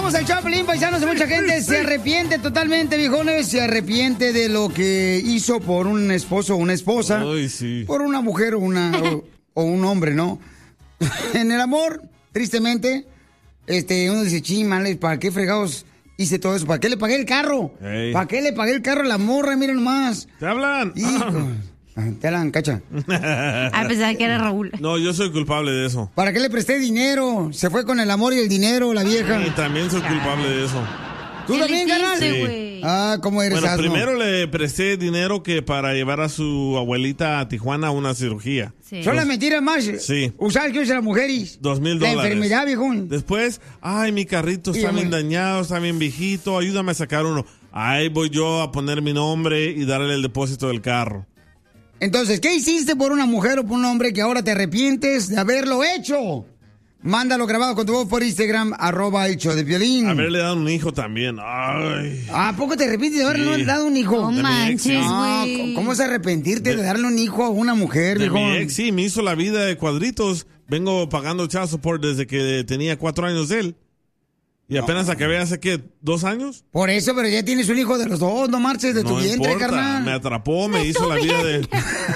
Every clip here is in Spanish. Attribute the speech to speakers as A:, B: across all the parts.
A: Regresamos al Chaplin, paisanos. Mucha gente se arrepiente totalmente, viejones. Se arrepiente de lo que hizo por un esposo o una esposa.
B: Ay, sí.
A: Por una mujer o un hombre, ¿no? En el amor, tristemente, uno dice, chimales, ¿para qué fregados hice todo eso? ¿Para qué le pagué el carro?
B: Ey.
A: ¿Para qué le pagué el carro a la morra? Miren nomás.
B: ¿Te hablan?
A: Hijo. Te hablan, cacha.
C: A pesar de que era Raúl.
B: No, yo soy culpable de eso.
A: ¿Para qué le presté dinero? Se fue con el amor y el dinero, la vieja.
B: Y también soy culpable de eso.
A: ¿Tú también, carnal?
B: Sí.
A: Ah, ¿cómo eres,
B: Bueno,
A: asno?
B: primero le presté dinero que para llevar a su abuelita a Tijuana a una cirugía.
A: Sí. Son las mentiras más.
B: Sí.
A: Usar que usan las mujeres.
B: $2,000.
A: La enfermedad, viejón.
B: Después, ay, mi carrito está bien dañado, está bien viejito, ayúdame a sacar uno. Ahí voy yo a poner mi nombre y darle el depósito del carro.
A: Entonces, ¿qué hiciste por una mujer o por un hombre que ahora te arrepientes de haberlo hecho? Mándalo grabado con tu voz por Instagram, @elshowdepiolín.
B: Haberle dado un hijo también. Ay.
A: ¿A poco te arrepientes de haberle dado un hijo?
B: No manches,
A: güey. ¿Cómo es arrepentirte de darle un hijo a una mujer,
B: De
A: viejo?
B: mi ex, sí, me hizo la vida de cuadritos. Vengo pagando child support desde que tenía 4 años de él. Y apenas acabé hace, ¿qué? ¿2 años?
A: Por eso, pero ya tienes un hijo de los dos, no marches de tu vientre,
B: importa,
A: carnal.
B: me atrapó, me hizo la vida de...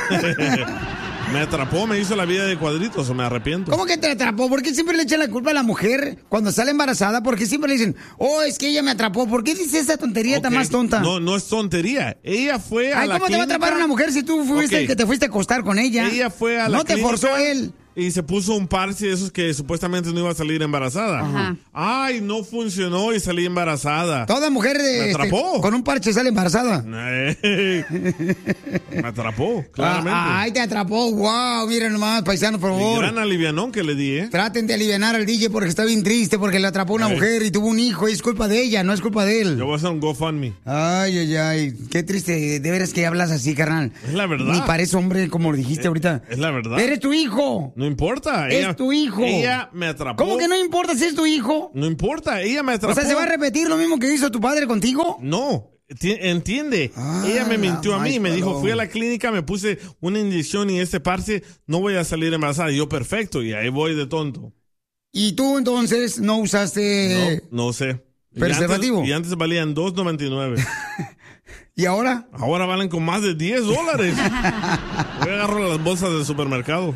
B: Me atrapó, me hizo la vida de cuadritos, o me arrepiento.
A: ¿Cómo que te atrapó? ¿Por qué siempre le echan la culpa a la mujer cuando sale embarazada? ¿Por qué siempre le dicen, oh, es que ella me atrapó? ¿Por qué dices esa tontería tan más tonta?
B: No, no es tontería. Ella fue a la
A: ¿cómo
B: clínica?
A: te va a atrapar una mujer si tú fuiste el que te fuiste a acostar con ella?
B: Ella fue a la
A: No te
B: clínica
A: forzó él.
B: Y se puso un parche de esos que supuestamente no iba a salir embarazada.
A: Ajá.
B: Ay, no funcionó y salí embarazada.
A: Toda mujer
B: me atrapó.
A: con un parche sale embarazada.
B: Me atrapó, claramente.
A: Ay, te atrapó. Wow, miren nomás, paisanos, por favor.
B: El gran alivianón que le di, ¿eh?
A: Traten de alivianar al DJ porque está bien triste, porque le atrapó una mujer y tuvo un hijo y es culpa de ella, no es culpa de él.
B: Yo voy a hacer un GoFundMe.
A: Ay. Qué triste, de veras que hablas así, carnal.
B: Es la verdad.
A: Ni parece hombre como lo dijiste ahorita.
B: Es la verdad.
A: Eres tu hijo.
B: No importa.
A: Es tu hijo.
B: Ella me atrapó.
A: ¿Cómo que no importa si es tu hijo?
B: No importa, ella me atrapó.
A: O sea, ¿se va a repetir lo mismo que hizo tu padre contigo?
B: No, entiende. Ella me mintió a mí, me dijo, fui a la clínica, me puse una inyección y este parche, no voy a salir embarazada. Y yo, perfecto, y ahí voy de tonto.
A: ¿Y tú entonces no usaste
B: No sé.
A: preservativo?
B: Y antes valían $2.99.
A: ¿Y ahora?
B: Ahora valen con más de $10. Voy a agarrar las bolsas del supermercado.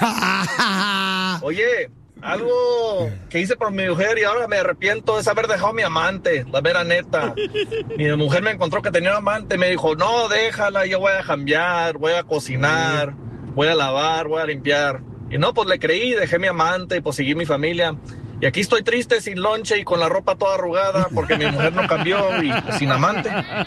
D: Oye, algo que hice por mi mujer y ahora me arrepiento es haber dejado a mi amante, la vera neta. Mi mujer me encontró que tenía un amante y me dijo, no, déjala, yo voy a cambiar, voy a cocinar, voy a lavar, voy a limpiar. Y no, pues le creí, dejé mi amante y pues seguí mi familia. Y aquí estoy triste, sin lonche y con la ropa toda arrugada porque mi mujer no cambió y pues, sin amante.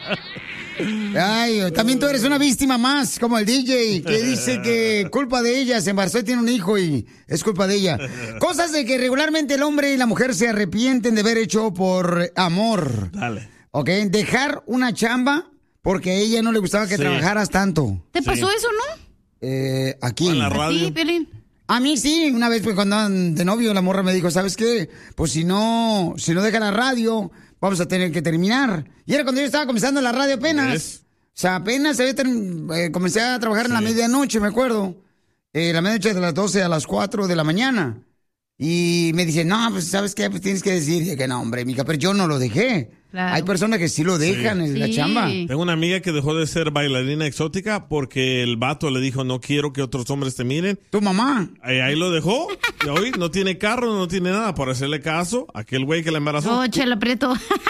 A: Ay, también tú eres una víctima más, como el DJ, que dice que culpa de ella, se embarazó y tiene un hijo y es culpa de ella. Cosas de que regularmente el hombre y la mujer se arrepienten de haber hecho por amor.
B: Dale.
A: ¿Ok? Dejar una chamba porque a ella no le gustaba que trabajaras tanto.
C: ¿Te pasó eso, no?
A: Aquí.
B: En la radio.
C: Sí, Piolín.
A: A mí sí, una vez pues cuando andaban de novio la morra me dijo, ¿sabes qué? Pues si no deja la radio, vamos a tener que terminar. Y era cuando yo estaba comenzando la radio apenas. O sea, apenas comencé a trabajar en la medianoche, me acuerdo. La medianoche de las 12 a las 4 de la mañana. Y me dice, no, pues ¿sabes qué? Pues tienes que decir. Y que no, hombre, mica, pero yo no lo dejé. Claro. Hay personas que sí lo dejan en la chamba.
B: Tengo una amiga que dejó de ser bailarina exótica porque el vato le dijo, no quiero que otros hombres te miren.
A: ¿Tu mamá?
B: Ahí lo dejó. Y hoy no tiene carro, no tiene nada. Por hacerle caso a aquel güey que la embarazó.
C: Oh, Chela Prieto.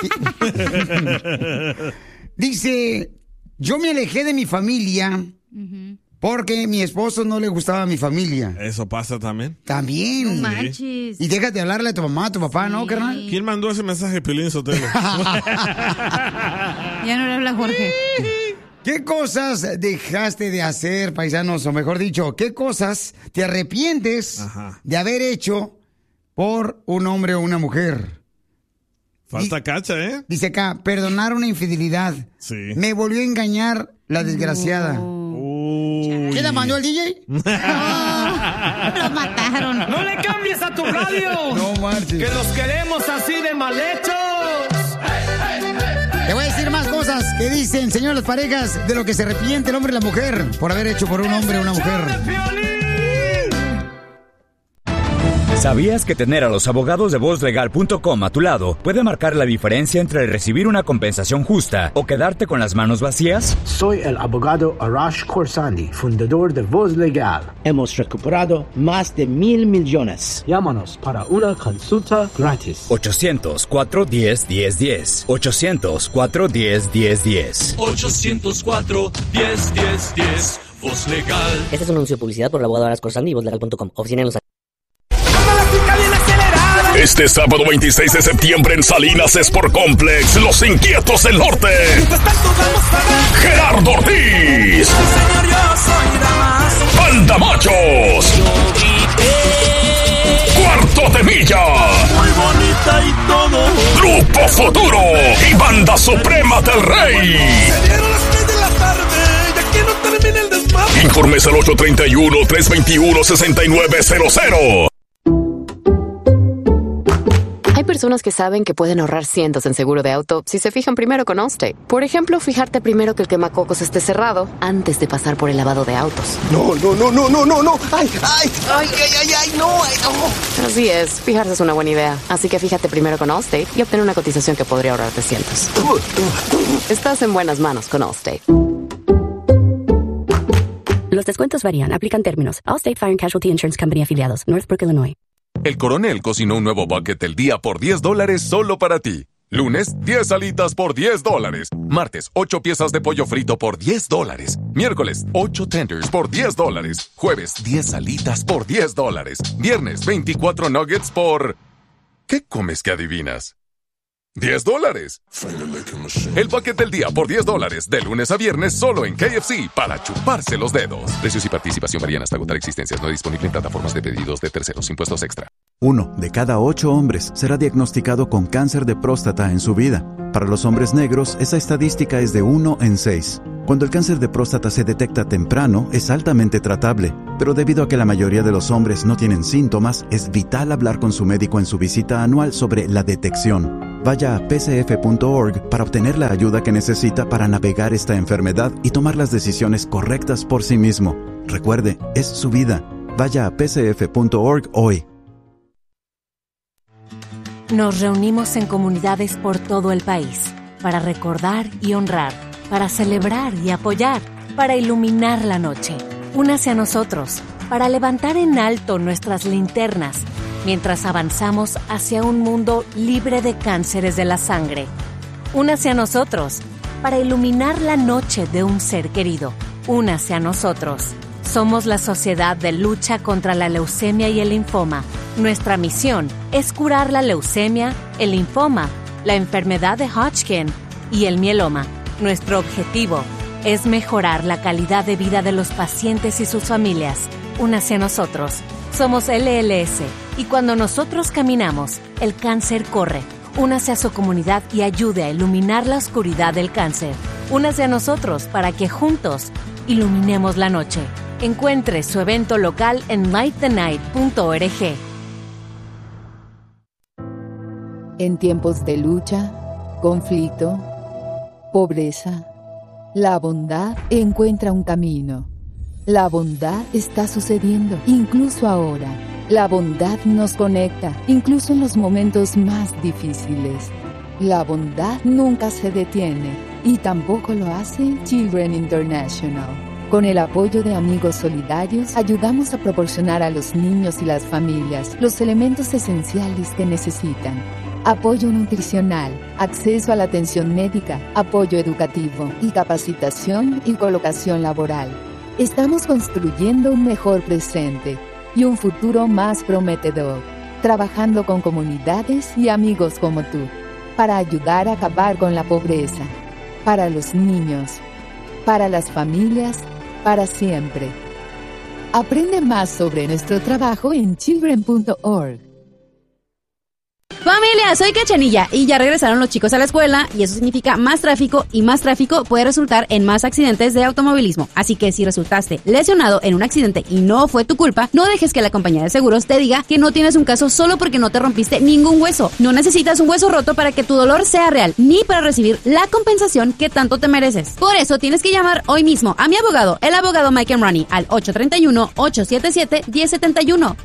A: Dice, yo me alejé de mi familia porque mi esposo no le gustaba a mi familia.
B: Eso pasa también.
A: También.
C: No manches.
A: Y déjate hablarle a tu mamá, a tu papá, ¿no, carnal?
B: ¿Quién mandó ese mensaje, Piolín Sotelo?
C: Ya no le habla Jorge.
A: ¿Qué cosas dejaste de hacer, paisanos? O mejor dicho, ¿qué cosas te arrepientes de haber hecho por un hombre o una mujer?
B: Falta cacha, ¿eh?
A: Dice acá, perdonar una infidelidad.
B: Sí.
A: Me volvió a engañar la desgraciada. ¿Qué la mandó el DJ?
C: Lo mataron.
E: ¡No le cambies a tu radio!
A: No marches.
E: ¡Que los queremos así de mal hechos!
A: Te voy a decir más cosas que dicen, señores, las parejas, de lo que se arrepiente el hombre y la mujer por haber hecho por un hombre o una mujer.
F: ¿Sabías que tener a los abogados de VozLegal.com a tu lado puede marcar la diferencia entre recibir una compensación justa o quedarte con las manos vacías?
G: Soy el abogado Arash Khorsandi, fundador de Voz Legal. Hemos recuperado más de 1,000 millones. Llámanos para una consulta gratis.
F: 800-410-1010. 800-410-1010.
H: 800-410-1010. Voz Legal.
I: Este es un anuncio de publicidad por el abogado Arash Khorsandi y VozLegal.com. Oficina en Los Ángeles.
J: Este sábado 26 de septiembre en Salinas Sport Complex, Los Inquietos del Norte. Gerardo Ortiz. Banda Machos. Cuarto de Milla.
H: Muy bonita y todo.
J: Grupo Futuro y Banda Suprema del Rey.
H: Se dieron las 3 de la tarde, ya que no termine el desmadre.
J: Informes al 831-321-6900.
K: Hay personas que saben que pueden ahorrar cientos en seguro de auto si se fijan primero con Allstate. Por ejemplo, fijarte primero que el quemacocos esté cerrado antes de pasar por el lavado de autos.
H: No. Ay, no.
K: Así es, fijarse es una buena idea. Así que fíjate primero con Allstate y obtener una cotización que podría ahorrarte cientos. Estás en buenas manos con Allstate.
L: Los descuentos varían. Aplican términos. Allstate Fire and Casualty Insurance Company afiliados. Northbrook, Illinois.
M: El Coronel cocinó un nuevo bucket del día por $10 solo para ti. Lunes, 10 alitas por $10. Martes, 8 piezas de pollo frito por $10. Miércoles, 8 tenders por $10. Jueves, 10 alitas por $10. Viernes, 24 nuggets por... ¿Qué comes que adivinas? $10. El bucket del día por $10, de lunes a viernes solo en KFC, para chuparse los dedos. Precios y participación varían hasta agotar existencias. No disponible en plataformas de pedidos de terceros. Impuestos extra.
N: 1 de cada 8 hombres será diagnosticado con cáncer de próstata en su vida. Para los hombres negros, esa estadística es de 1 en 6. Cuando el cáncer de próstata se detecta temprano, es altamente tratable. Pero debido a que la mayoría de los hombres no tienen síntomas, es vital hablar con su médico en su visita anual sobre la detección. Vaya a pcf.org para obtener la ayuda que necesita para navegar esta enfermedad y tomar las decisiones correctas por sí mismo. Recuerde, es su vida. Vaya a pcf.org hoy.
O: Nos reunimos en comunidades por todo el país para recordar y honrar, para celebrar y apoyar, para iluminar la noche. Únase a nosotros para levantar en alto nuestras linternas mientras avanzamos hacia un mundo libre de cánceres de la sangre. Únase a nosotros para iluminar la noche de un ser querido. Únase a nosotros. Somos la Sociedad de Lucha contra la Leucemia y el Linfoma. Nuestra misión es curar la leucemia, el linfoma, la enfermedad de Hodgkin y el mieloma. Nuestro objetivo es mejorar la calidad de vida de los pacientes y sus familias. Únase a nosotros. Somos LLS y cuando nosotros caminamos, el cáncer corre. Únase a su comunidad y ayude a iluminar la oscuridad del cáncer. Únase a nosotros para que juntos iluminemos la noche. Encuentre su evento local en lightthenight.org.
P: En tiempos de lucha, conflicto, pobreza, la bondad encuentra un camino. La bondad está sucediendo, incluso ahora. La bondad nos conecta, incluso en los momentos más difíciles. La bondad nunca se detiene, y tampoco lo hace Children International. Con el apoyo de Amigos Solidarios, ayudamos a proporcionar a los niños y las familias los elementos esenciales que necesitan. Apoyo nutricional, acceso a la atención médica, apoyo educativo y capacitación y colocación laboral. Estamos construyendo un mejor presente y un futuro más prometedor, trabajando con comunidades y amigos como tú, para ayudar a acabar con la pobreza, para los niños, para las familias, para siempre. Aprende más sobre nuestro trabajo en children.org.
C: Familia
Q: días, soy Cachanilla y ya regresaron los chicos a la escuela y eso significa más tráfico y más tráfico puede resultar en más accidentes de automovilismo. Así que si resultaste lesionado en un accidente y no fue tu culpa, no dejes que la compañía de seguros te diga que no tienes un caso solo porque no te rompiste ningún hueso. No necesitas un hueso roto para que tu dolor sea real, ni para recibir la compensación que tanto te mereces. Por eso tienes que llamar hoy mismo a mi abogado, el abogado Mike Emrani, al 831-877-1071,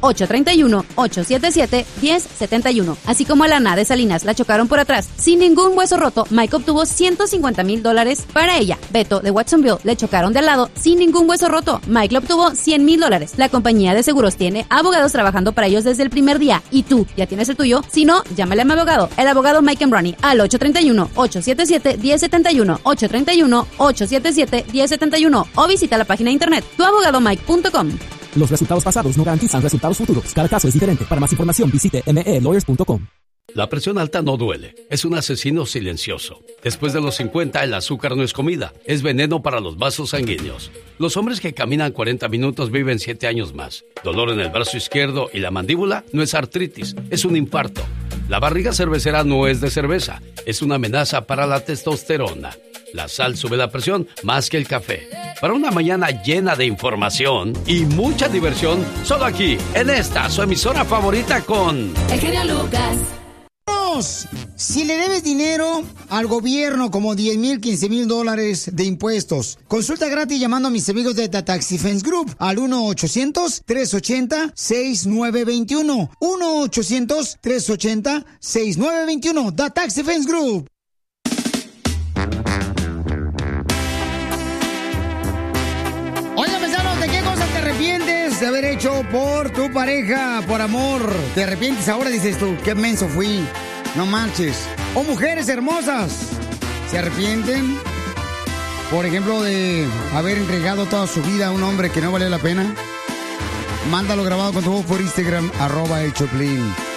Q: 831-877-1071. Así como a Lana de Salinas la chocaron por atrás sin ningún hueso roto, Mike obtuvo $150,000 para ella. Beto de Watsonville le chocaron de al lado sin ningún hueso roto, Mike le obtuvo $100,000. La compañía de seguros tiene abogados trabajando para ellos desde el primer día y tú ya tienes el tuyo. Si no, llámale a mi abogado, el abogado Mike Emrani, al 831-877-1071, 831-877-1071 o visita la página de internet tuabogadomike.com.
R: Los resultados pasados no garantizan resultados futuros. Cada caso es diferente. Para más información visite melawyers.com.
S: La presión alta no duele, es un asesino silencioso. Después de los 50, el azúcar no es comida, es veneno para los vasos sanguíneos. Los hombres que caminan 40 minutos viven 7 años más. Dolor en el brazo izquierdo y la mandíbula no es artritis, es un infarto. La barriga cervecera no es de cerveza, es una amenaza para la testosterona. La sal sube la presión más que el café. Para una mañana llena de información y mucha diversión, solo aquí, en esta, su emisora favorita con...
A: El genio Lucas. Si le debes dinero al gobierno como $10,000, $15,000 de impuestos, consulta gratis llamando a mis amigos de The Tax Defense Group al 1-800-380-6921. 1-800-380-6921. The Tax Defense Group. Oye, paisanos, ¿de qué cosas te arrepientes de haber hecho por tu pareja, por amor? ¿Te arrepientes ahora? Dices tú, qué menso fui. No manches. O mujeres hermosas, ¿se arrepienten? Por ejemplo, de haber entregado toda su vida a un hombre que no vale la pena. Mándalo grabado con tu voz por Instagram, @el Choplin.